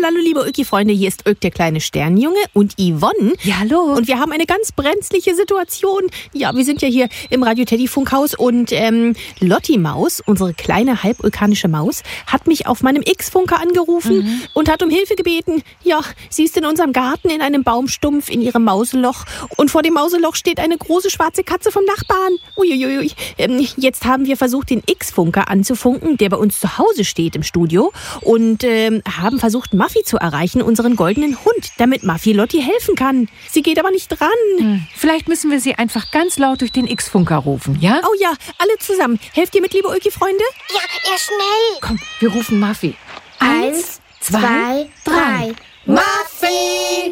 hallo, liebe Ulki-Freunde, hier ist Ulk, der kleine Sternenjunge und Yvonne. Ja, hallo. Und wir haben eine ganz brenzliche Situation. Ja, wir sind ja hier im Radio-Teddy-Funkhaus und Lotti Maus, unsere kleine halbulkanische Maus, hat mich auf meinem X-Funker angerufen und hat um Hilfe gebeten. Ja, sie ist in unserem Garten in einem Baumstumpf in ihrem Mauseloch und vor dem Mauseloch steht eine große schwarze Katze vom Nachbarn. Uiuiui. Jetzt haben wir versucht, den X-Funker anzufunken, der bei uns zu Hause steht im Studio, und haben versucht, Muffy zu erreichen, unseren goldenen Hund, damit Muffy Lotti helfen kann. Sie geht aber nicht dran. Vielleicht müssen wir sie einfach ganz laut durch den X-Funker rufen, ja? Oh ja, alle zusammen. Helft ihr mit, liebe Ulki-Freunde? Ja, schnell. Komm, wir rufen Muffy. 1, 2, 3. Muffy!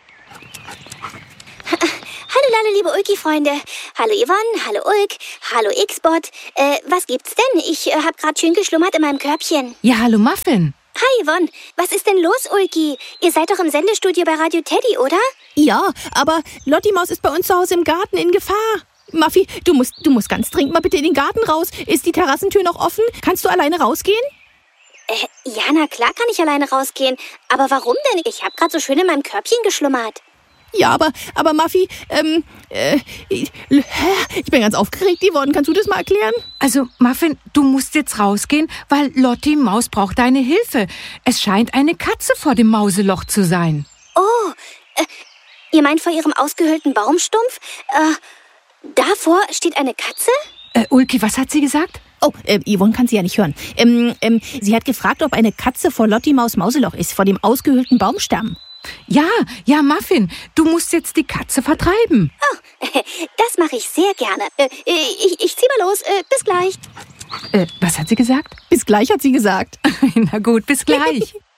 Hallo, liebe Ulki-Freunde. Hallo Yvonne, hallo Ulk, hallo X-Bot. Was gibt's denn? Ich hab grad schön geschlummert in meinem Körbchen. Ja, hallo Muffin. Hi Yvonne, was ist denn los, Ulki? Ihr seid doch im Sendestudio bei Radio Teddy, oder? Ja, aber Lotti Maus ist bei uns zu Hause im Garten in Gefahr. Muffy, du musst ganz dringend mal bitte in den Garten raus. Ist die Terrassentür noch offen? Kannst du alleine rausgehen? Ja, na klar kann ich alleine rausgehen. Aber warum denn? Ich hab grad so schön in meinem Körbchen geschlummert. Ja, aber Muffy, ich bin ganz aufgeregt, Yvonne. Kannst du das mal erklären? Also, Muffin, du musst jetzt rausgehen, weil Lotti Maus braucht deine Hilfe. Es scheint eine Katze vor dem Mauseloch zu sein. Oh, ihr meint vor ihrem ausgehöhlten Baumstumpf? Davor steht eine Katze? Ulki, was hat sie gesagt? Oh, Yvonne kann sie ja nicht hören. Sie hat gefragt, ob eine Katze vor Lotti Maus Mauseloch ist, vor dem ausgehöhlten Baumstamm. Ja, Muffin, du musst jetzt die Katze vertreiben. Oh, das mache ich sehr gerne. Ich zieh mal los. Bis gleich. Was hat sie gesagt? Bis gleich, hat sie gesagt. Na gut, bis gleich.